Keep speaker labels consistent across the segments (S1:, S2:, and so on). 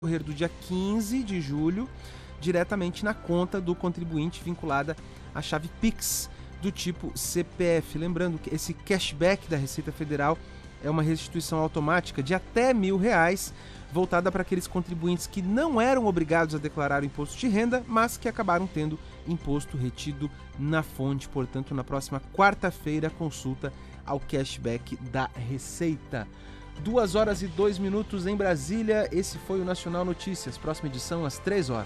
S1: decorrer do dia 15 de julho, diretamente na conta do contribuinte vinculada à chave Pix do tipo CPF. Lembrando que esse cashback da Receita Federal é uma restituição automática de até R$1.000, voltada para aqueles contribuintes que não eram obrigados a declarar o imposto de renda, mas que acabaram tendo imposto retido na fonte. Portanto, na próxima quarta-feira, consulta ao cashback da Receita. 2h02 em Brasília. Esse foi o Nacional Notícias. Próxima edição às 3h.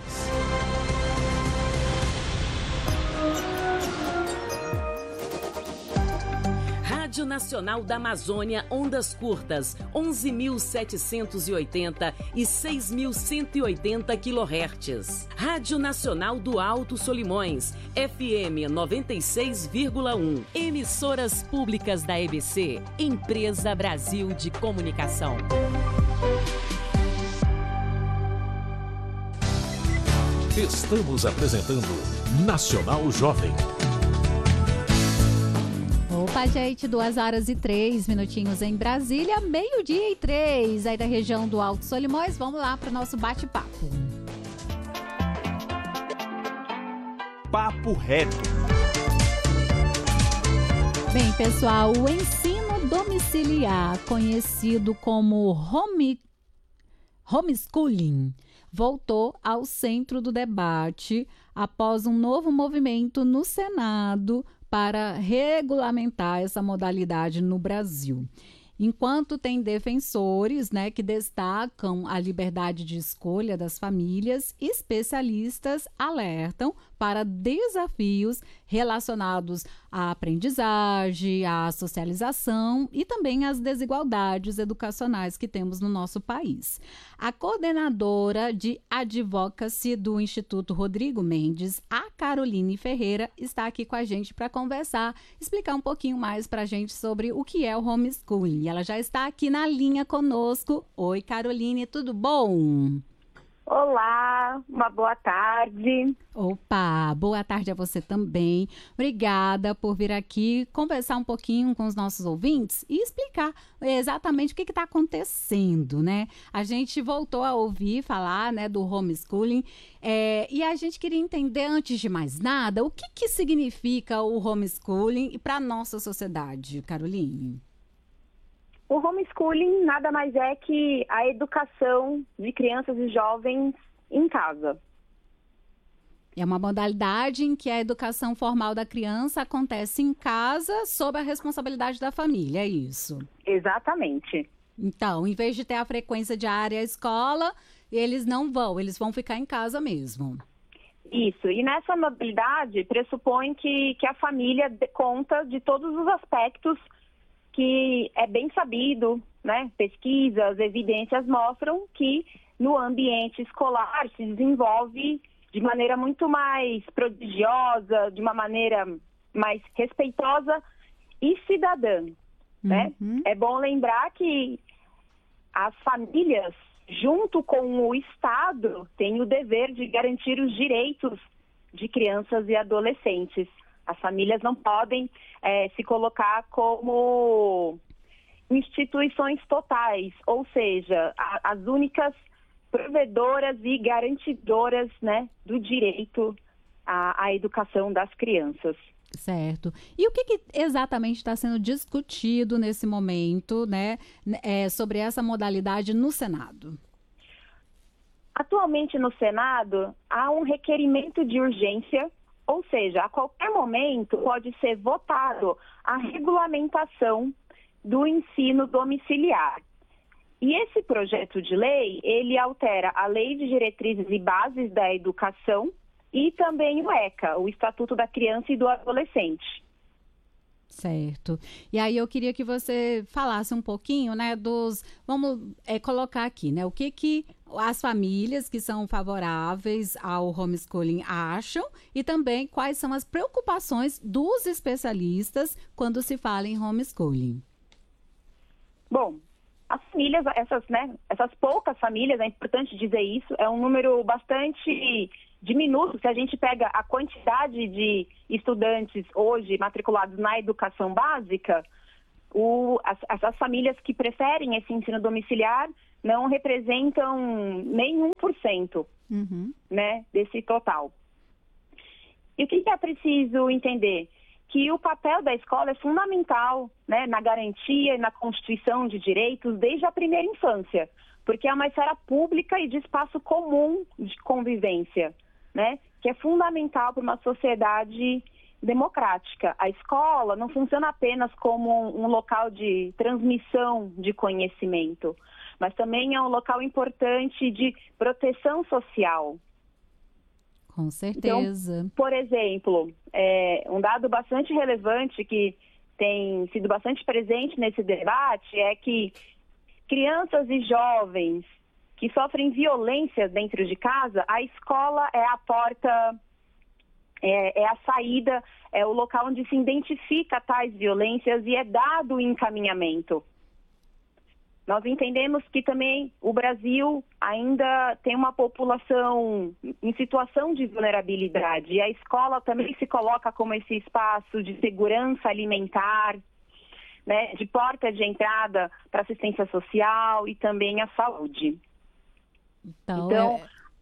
S2: Rádio Nacional da Amazônia, ondas curtas, 11.780 e 6.180 kHz. Rádio Nacional do Alto Solimões, FM 96,1. Emissoras públicas da EBC, Empresa Brasil de Comunicação.
S3: Estamos apresentando Nacional Jovem.
S4: Opa, gente, 2h03 em Brasília, 12h03, aí da região do Alto Solimões. Vamos lá para o nosso bate-papo.
S5: Papo reto.
S4: Bem, pessoal, o ensino domiciliar, conhecido como homeschooling, voltou ao centro do debate após um novo movimento no Senado para regulamentar essa modalidade no Brasil. Enquanto tem defensores, que destacam a liberdade de escolha das famílias, especialistas alertam para desafios relacionados à aprendizagem, à socialização e também às desigualdades educacionais que temos no nosso país. A coordenadora de Advocacy do Instituto Rodrigo Mendes, a Caroline Ferreira, está aqui com a gente para conversar, explicar um pouquinho mais para a gente sobre o que é o homeschooling. Ela já está aqui na linha conosco. Oi, Caroline, tudo bom?
S6: Olá, uma boa tarde.
S4: Opa, boa tarde a você também. Obrigada por vir aqui conversar um pouquinho com os nossos ouvintes e explicar exatamente o que está acontecendo, né? A gente voltou a ouvir falar, do homeschooling e a gente queria entender, antes de mais nada, o que significa o homeschooling para a nossa sociedade, Caroline?
S6: O homeschooling nada mais é que a educação de crianças e jovens em casa.
S4: É uma modalidade em que a educação formal da criança acontece em casa sob a responsabilidade da família, é isso?
S6: Exatamente.
S4: Então, em vez de ter a frequência diária à escola, eles vão ficar em casa mesmo.
S6: Isso, e nessa modalidade pressupõe que a família dê conta de todos os aspectos que é bem sabido, pesquisas, evidências mostram que no ambiente escolar se desenvolve de maneira muito mais prodigiosa, de uma maneira mais respeitosa e cidadã,
S4: Uhum.
S6: É bom lembrar que as famílias, junto com o Estado, têm o dever de garantir os direitos de crianças e adolescentes. As famílias não podem se colocar como instituições totais, ou seja, as únicas provedoras e garantidoras, do direito à educação das crianças.
S4: Certo. E o que exatamente está sendo discutido nesse momento, sobre essa modalidade no Senado?
S6: Atualmente no Senado há um requerimento de urgência. Ou seja, a qualquer momento pode ser votado a regulamentação do ensino domiciliar. E esse projeto de lei, ele altera a Lei de Diretrizes e Bases da Educação e também o ECA, o Estatuto da Criança e do Adolescente.
S4: Certo. E aí eu queria que você falasse um pouquinho, vamos colocar aqui, o que as famílias que são favoráveis ao homeschooling acham e também quais são as preocupações dos especialistas quando se fala em homeschooling.
S6: Bom, as famílias, essas poucas famílias, é importante dizer isso, é um número bastante diminuto. Se a gente pega a quantidade de estudantes hoje matriculados na educação básica, essas famílias que preferem esse ensino domiciliar não representam nem 1%, né, desse total. E o que é preciso entender? Que o papel da escola é fundamental, né, na garantia e na constituição de direitos desde a primeira infância, porque é uma esfera pública e de espaço comum de convivência, né, que é fundamental para uma sociedade democrática. A escola não funciona apenas como um local de transmissão de conhecimento, mas também é um local importante de proteção social.
S4: Com certeza.
S6: Então, por exemplo, um dado bastante relevante que tem sido bastante presente nesse debate é que crianças e jovens que sofrem violência dentro de casa, a escola é a porta, é a saída, é o local onde se identifica tais violências e é dado o encaminhamento. Nós entendemos que também o Brasil ainda tem uma população em situação de vulnerabilidade e a escola também se coloca como esse espaço de segurança alimentar, né, de porta de entrada para assistência social e também a saúde. Então,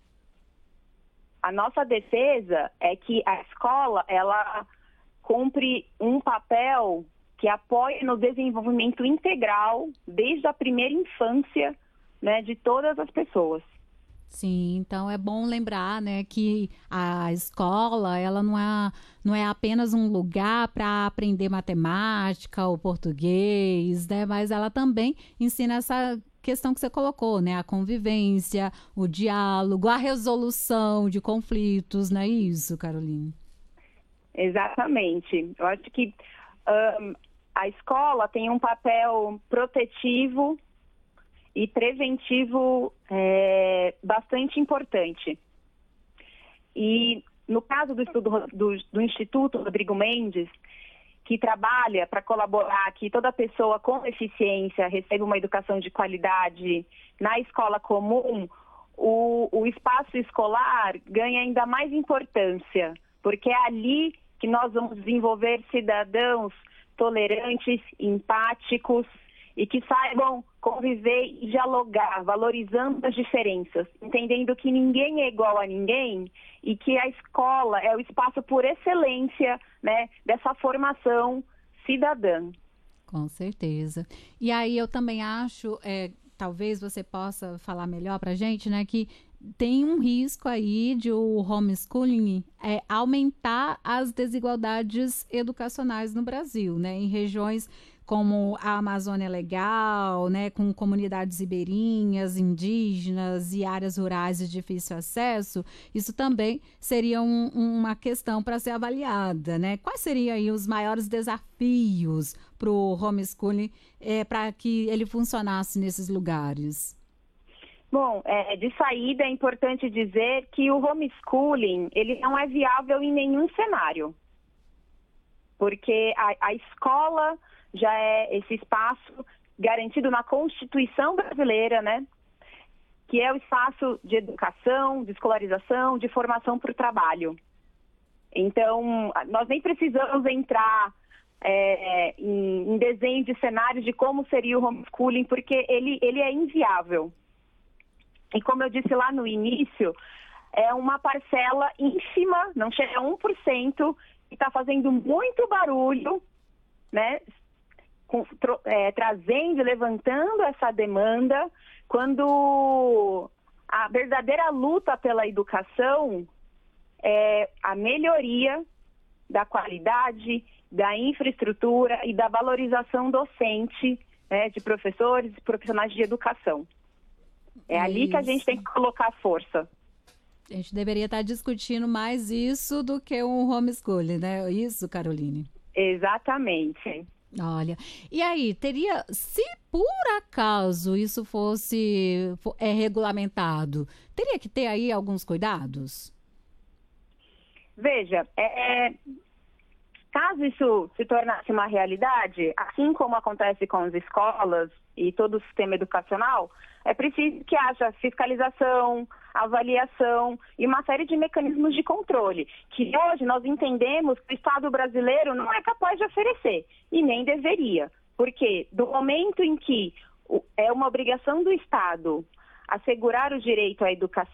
S6: a nossa defesa é que a escola ela cumpre um papel que apoia no desenvolvimento integral desde a primeira infância, né, de todas as pessoas.
S4: Sim, então é bom lembrar, né, que a escola ela não é apenas um lugar para aprender matemática ou português, né, mas ela também ensina essa questão que você colocou, né, a convivência, o diálogo, a resolução de conflitos, não é isso, Caroline?
S6: Exatamente. Eu acho que a escola tem um papel protetivo e preventivo bastante importante. E no caso do estudo do Instituto Rodrigo Mendes, que trabalha para colaborar que toda pessoa com deficiência receba uma educação de qualidade na escola comum, o espaço escolar ganha ainda mais importância, porque é ali que nós vamos desenvolver cidadãos tolerantes, empáticos e que saibam conviver e dialogar, valorizando as diferenças, entendendo que ninguém é igual a ninguém e que a escola é o espaço por excelência, né, dessa formação cidadã.
S4: Com certeza. E aí eu também acho, talvez você possa falar melhor para a gente, né, que tem um risco aí de o homeschooling aumentar as desigualdades educacionais no Brasil, né? Em regiões como a Amazônia Legal, né? Com comunidades ribeirinhas, indígenas e áreas rurais de difícil acesso, isso também seria uma questão para ser avaliada, né? Quais seriam aí os maiores desafios para o homeschooling para que ele funcionasse nesses lugares?
S6: Bom, de saída é importante dizer que o homeschooling ele não é viável em nenhum cenário, porque a escola já é esse espaço garantido na Constituição brasileira, né? Que é o espaço de educação, de escolarização, de formação para o trabalho. Então, nós nem precisamos entrar em desenho de cenários de como seria o homeschooling, porque ele é inviável. E como eu disse lá no início, é uma parcela ínfima, não chega a 1%, que está fazendo muito barulho, né? Trazendo, levantando essa demanda, quando a verdadeira luta pela educação é a melhoria da qualidade, da infraestrutura e da valorização docente, né, de professores e profissionais de educação. É ali que a gente tem que colocar força.
S4: A gente deveria estar discutindo mais isso do que um homeschooling, né? Isso, Caroline?
S6: Exatamente.
S4: Olha, e aí, se por acaso isso fosse regulamentado, teria que ter aí alguns cuidados?
S6: Veja, caso isso se tornasse uma realidade, assim como acontece com as escolas e todo o sistema educacional, é preciso que haja fiscalização, avaliação e uma série de mecanismos de controle, que hoje nós entendemos que o Estado brasileiro não é capaz de oferecer, e nem deveria. Porque do momento em que É uma obrigação do Estado assegurar o direito à educação